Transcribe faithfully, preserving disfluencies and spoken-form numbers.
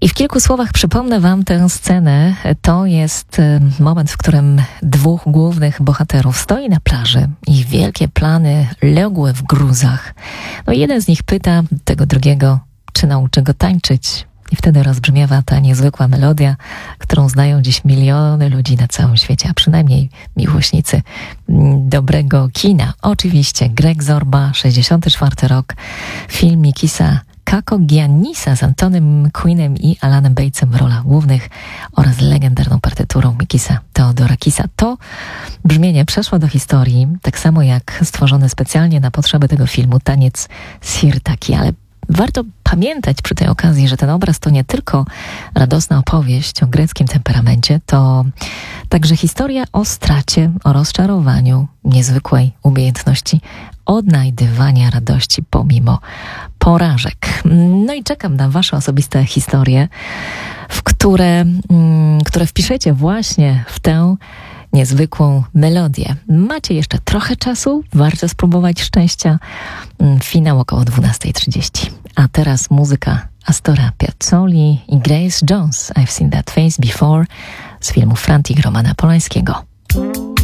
I w kilku słowach przypomnę Wam tę scenę. To jest moment, w którym dwóch głównych bohaterów stoi na plaży i wielkie plany legły w gruzach. No i jeden z nich pyta tego drugiego, czy nauczy go tańczyć. I wtedy rozbrzmiewa ta niezwykła melodia, którą znają dziś miliony ludzi na całym świecie, a przynajmniej miłośnicy dobrego kina. Oczywiście Greg Zorba, sześćdziesiąty czwarty rok, film Mikisa Kakogiannisa z Antonym Quinnem i Alanem Batesem w rolach głównych oraz legendarną partyturą Mikisa Theodorakisa. To brzmienie przeszło do historii, tak samo jak stworzony specjalnie na potrzeby tego filmu taniec Sirtaki, ale warto pamiętać przy tej okazji, że ten obraz to nie tylko radosna opowieść o greckim temperamencie, to także historia o stracie, o rozczarowaniu, niezwykłej umiejętności odnajdywania radości pomimo porażek. No i czekam na Wasze osobiste historie, w które, które wpiszecie właśnie w tę niezwykłą melodię. Macie jeszcze trochę czasu, warto spróbować szczęścia. Finał około dwunasta trzydzieści. A teraz muzyka Astora Piazzoli i Grace Jones. I've seen that face before z filmu Frantic Romana Polańskiego.